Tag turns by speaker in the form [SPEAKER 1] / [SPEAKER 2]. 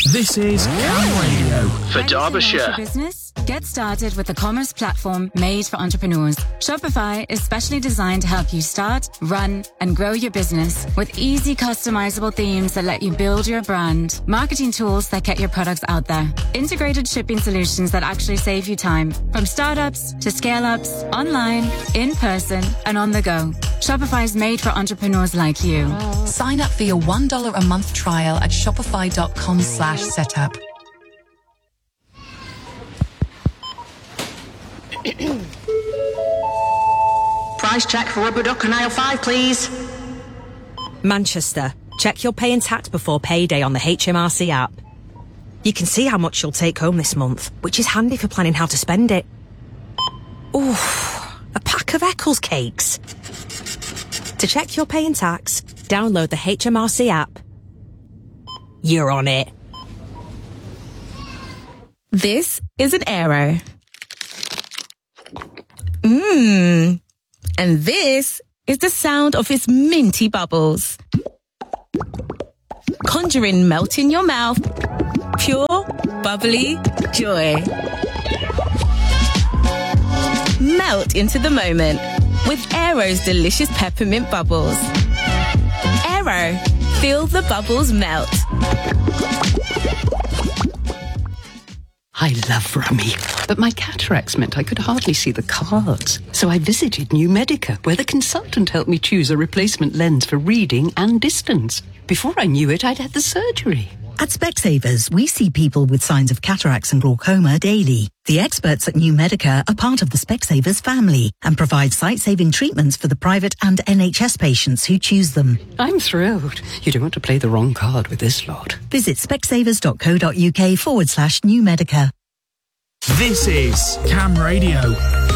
[SPEAKER 1] This is Cam Radio.
[SPEAKER 2] For Derbyshire.
[SPEAKER 3] Business? Get started with the commerce platform made for entrepreneurs. Shopify is specially designed to help you start, run, and grow your business with easy customizable themes that let you build your brand, marketing tools that get your products out there, integrated shipping solutions that actually save you time, from startups to scale-ups, online, in person, and on the go. Shopify is made for entrepreneurs like you.
[SPEAKER 4] Sign up for your $1 a month trial at shopify.com/setup.
[SPEAKER 5] Price check for rubber duck and aisle 5, please.
[SPEAKER 6] Manchester. Check your pay and tax before payday on the HMRC app. You can see how much you'll take home this month, which is handy for planning how to spend it. Ooh, a pack of Eccles cakes. To check your pay and tax, download the HMRC app. You're on it.
[SPEAKER 7] This is an Aero. And this is the sound of its minty bubbles. Conjuring melt in your mouth. Pure, bubbly joy. Melt into the moment with Aero's delicious peppermint bubbles. Aero, feel the bubbles melt.
[SPEAKER 8] I love Rummy, but my cataracts meant I could hardly see the cards. So I visited New Medica, where the consultant helped me choose a replacement lens for reading and distance. Before I knew it, I'd had the surgery.
[SPEAKER 9] At Specsavers, we see people with signs of cataracts and glaucoma daily. The experts at New Medica are part of the Specsavers family and provide sight-saving treatments for the private and NHS patients who choose them.
[SPEAKER 8] I'm thrilled. You don't want to play the wrong card with this lot.
[SPEAKER 9] Visit specsavers.co.uk/New Medica.
[SPEAKER 1] This is Cam Radio.